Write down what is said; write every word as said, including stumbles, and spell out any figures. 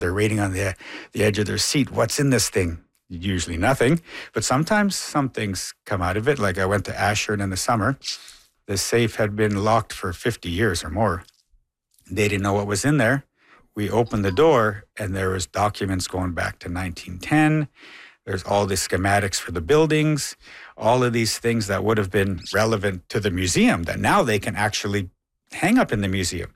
They're waiting on the, the edge of their seat. What's in this thing? Usually nothing, but sometimes some things come out of it. Like I went to Ashern in the summer. The safe had been locked for fifty years or more. They didn't know what was in there. We opened the door and there was documents going back to nineteen ten. There's all the schematics for the buildings, all of these things that would have been relevant to the museum that now they can actually hang up in the museum.